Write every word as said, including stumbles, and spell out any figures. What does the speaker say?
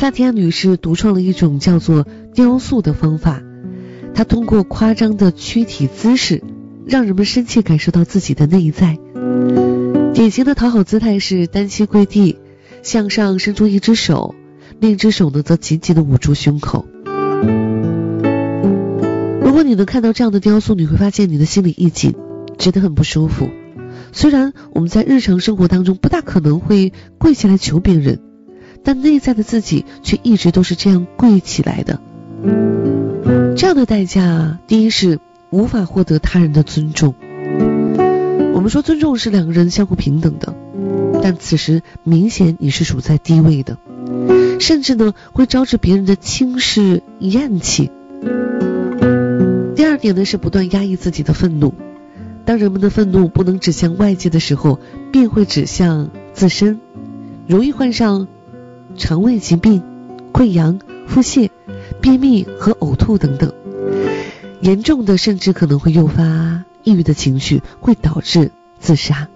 萨提亚女士独创了一种叫做雕塑的方法，她通过夸张的躯体姿势让人们深切感受到自己的内在。典型的讨好姿态是单膝跪地，向上伸出一只手，另一只手呢则紧紧地捂住胸口。如果你能看到这样的雕塑，你会发现你的心里一紧，觉得很不舒服。虽然我们在日常生活当中不大可能会跪起来求别人，但内在的自己却一直都是这样跪起来的。这样的代价，第一是无法获得他人的尊重。我们说尊重是两个人相互平等的，但此时明显你是处在低位的，甚至呢会招致别人的轻视厌弃。第二点呢是不断压抑自己的愤怒。当人们的愤怒不能指向外界的时候，便会指向自身，容易患上肠胃疾病、溃疡、腹泻、便秘和呕吐等等。严重的甚至可能会诱发抑郁的情绪，会导致自杀。